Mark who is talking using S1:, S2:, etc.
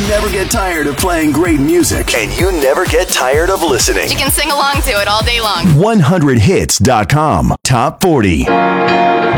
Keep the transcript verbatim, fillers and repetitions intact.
S1: never get tired of playing great music.
S2: And you never get tired of listening.
S3: You can sing along to it all day long.
S1: one hundred hits dot com Top forty.